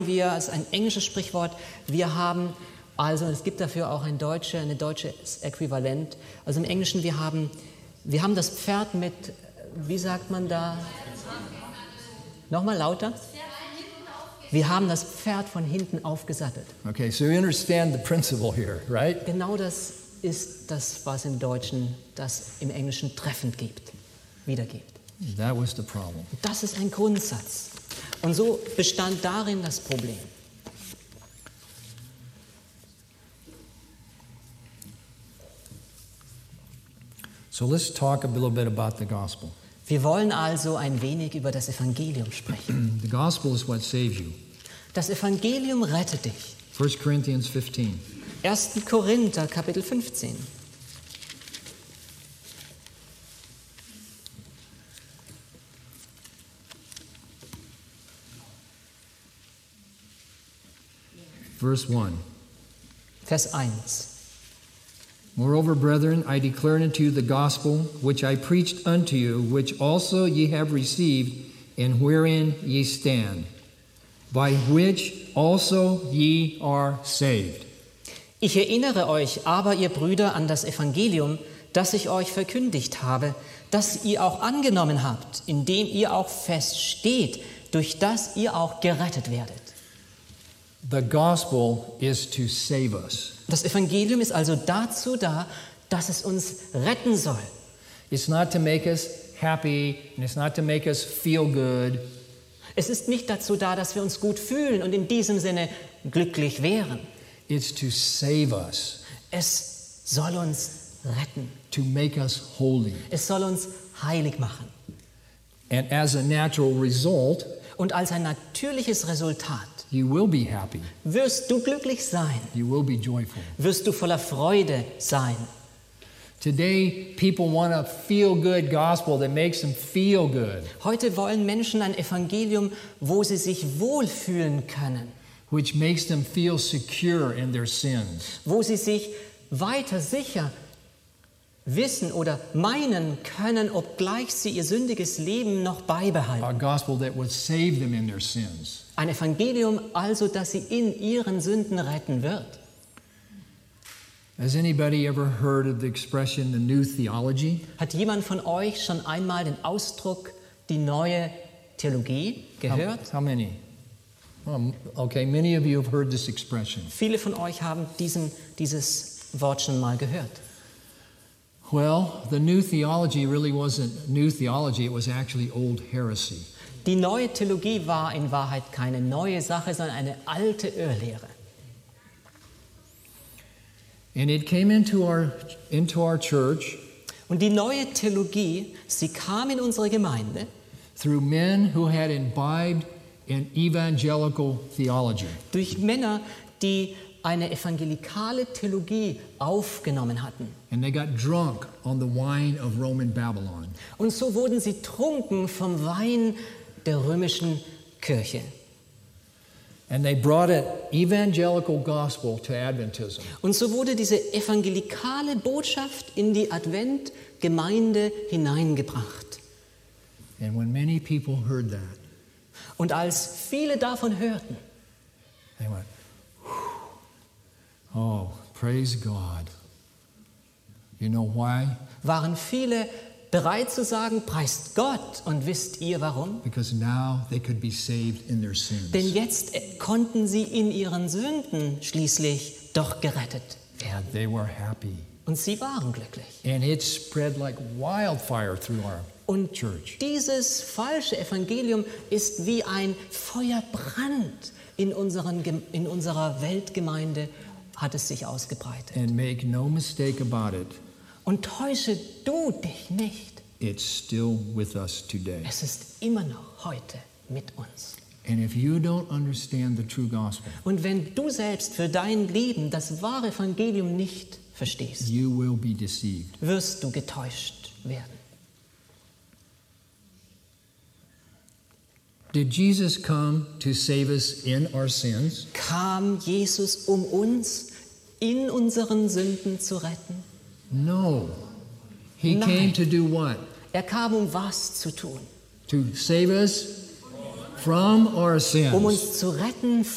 wir, es ist ein englisches Sprichwort, wir haben, also es gibt dafür auch ein deutsches Äquivalent, also im Englischen, wir haben das Pferd mit, wie sagt man da? Nochmal lauter? Wir haben das Pferd von hinten aufgesattelt. Okay, so you understand the principle here, right? Genau das ist das, was im Deutschen, das im Englischen treffend wiedergibt. That was the problem. Das ist ein Grundsatz. Und so bestand darin das Problem. So let's talk a little bit about the gospel. Wir wollen also ein wenig über das Evangelium sprechen. The gospel is what saves you. Das Evangelium rettet dich. 1 Corinthians 15. 1. Korinther, Kapitel 15. Verse 1. Vers 1. Moreover, brethren, I declare unto you the gospel which I preached unto you, which also ye have received, and wherein ye stand, by which also ye are saved. Ich erinnere euch aber, ihr Brüder, an das Evangelium, das ich euch verkündigt habe, das ihr auch angenommen habt, in dem ihr auch feststeht, durch das ihr auch gerettet werdet. The gospel is to save us. Das Evangelium ist also dazu da, dass es uns retten soll. It's not to make us happy, and it's not to make us feel good. Es ist nicht dazu da, dass wir uns gut fühlen und in diesem Sinne glücklich wären. It's to save us, Es soll uns retten. to make us holy. Es soll uns heilig machen. And as a natural result, Und als ein natürliches Resultat you will be happy. wirst du glücklich sein, You will be joyful. wirst du voller Freude sein. Today, people want a feel-good gospel that makes them feel good, Heute wollen Menschen ein Evangelium, wo sie sich wohlfühlen können, which makes them feel secure in their sins. wo sie sich weiter sicher wissen oder meinen können, obgleich sie ihr sündiges Leben noch beibehalten. A gospel that would save them in their sins. Ein Evangelium also, das sie in ihren Sünden retten wird. Has anybody ever heard of the expression the new theology? Hat jemand von euch schon einmal den Ausdruck die neue Theologie gehört? How many? Okay, many of you have heard this expression. Viele von euch haben dieses Wort schon mal gehört. Well, the new theology really wasn't new theology, it was actually old heresy. Die neue Theologie war in Wahrheit keine neue Sache, sondern eine alte Irrlehre. And it came into our church Und die neue Theologie, sie kam in unsere Gemeinde through men who had imbibed in evangelical theology. durch Männer, die eine evangelikale Theologie aufgenommen hatten. And they got drunk on the wine of Roman Babylon. Und so wurden sie trunken vom Wein der römischen Kirche. And they brought an evangelical gospel to Adventism. Und so wurde diese evangelikale Botschaft in die Adventgemeinde hineingebracht. And when many people heard that, Und als viele davon hörten, they went, oh, praise God. You know why? waren viele bereit zu sagen, preist Gott. Und wisst ihr warum? Because now they could be saved in their sins. Denn jetzt konnten sie in ihren Sünden schließlich doch gerettet werden. And they were happy. Und sie waren glücklich. And it spread like wildfire through our Und church. dieses falsche Evangelium ist wie ein Feuerbrand in unserer Weltgemeinde, hat es sich ausgebreitet. And make no mistake about it, Und täusche du dich nicht. it's still with us today. Es ist immer noch heute mit uns. And if you don't understand the true gospel, Und wenn du selbst für dein Leben das wahre Evangelium nicht verstehst, you will be deceived. wirst du getäuscht werden. Did Jesus come to save us in our sins? Kam Jesus, um uns in unseren Sünden zu retten? No. He Nein. came to do what? Er kam, um was zu tun? To save us from our sins. Um uns zu retten